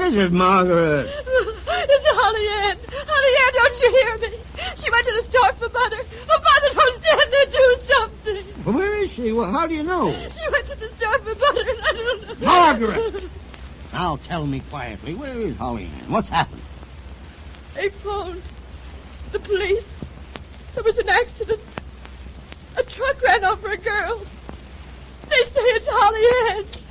is it, Margaret? It's Holly Ann. Holly Ann, don't you hear me? She went to the store for Mother. Oh, Mother, don't stand there. Do something. Well, where is she? Well, how do you know? She went to the store for Mother, and I don't know. Margaret! Now tell me quietly, where is Holly Ann? What's happened? They phoned the police. There was an accident. A truck ran over a girl. They say it's Holly Ann.